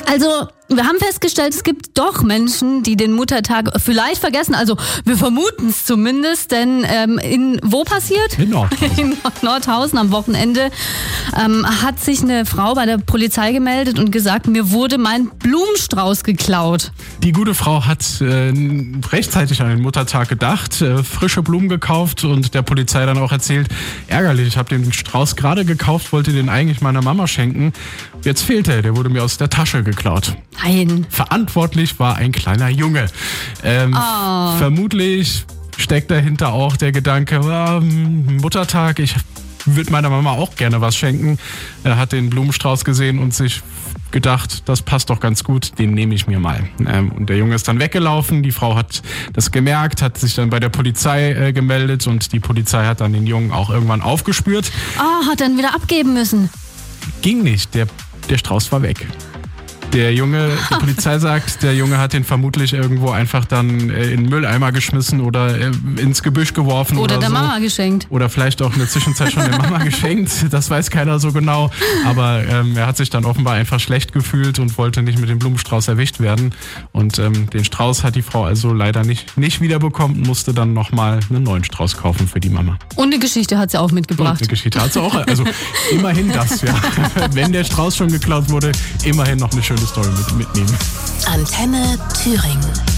Also, wir haben festgestellt, es gibt doch Menschen, die den Muttertag vielleicht vergessen. Also, wir vermuten es zumindest, denn wo passiert? In Nordhausen. In Nordhausen am Wochenende hat sich eine Frau bei der Polizei gemeldet und gesagt, mir wurde mein Blumenstrauß geklaut. Die gute Frau hat rechtzeitig an den Muttertag gedacht, frische Blumen gekauft und der Polizei dann auch erzählt, ärgerlich, ich habe den Strauß gerade gekauft, wollte den eigentlich meiner Mama schenken. Jetzt fehlt er, der wurde mir aus der Tasche geklaut. Nein. Verantwortlich war ein kleiner Junge. Vermutlich steckt dahinter auch der Gedanke, Muttertag, ich würde meiner Mama auch gerne was schenken. Er hat den Blumenstrauß gesehen und sich gedacht, das passt doch ganz gut, den nehme ich mir mal. Und der Junge ist dann weggelaufen, die Frau hat das gemerkt, hat sich dann bei der Polizei gemeldet und die Polizei hat dann den Jungen auch irgendwann aufgespürt. Hat dann wieder abgeben müssen. Ging nicht, der Strauß war weg. Der Junge, die Polizei sagt, der Junge hat den vermutlich irgendwo einfach dann in den Mülleimer geschmissen oder ins Gebüsch geworfen. Oder der so. Mama geschenkt. Oder vielleicht auch in der Zwischenzeit schon der Mama geschenkt. Das weiß keiner so genau. Aber er hat sich dann offenbar einfach schlecht gefühlt und wollte nicht mit dem Blumenstrauß erwischt werden. Und den Strauß hat die Frau also leider nicht wiederbekommen und musste dann nochmal einen neuen Strauß kaufen für die Mama. Und eine Geschichte hat sie auch mitgebracht. Und eine Geschichte hat sie auch. Also immerhin das, ja. Wenn der Strauß schon geklaut wurde, immerhin noch eine schöne Story mitnehmen. Antenne Thüringen.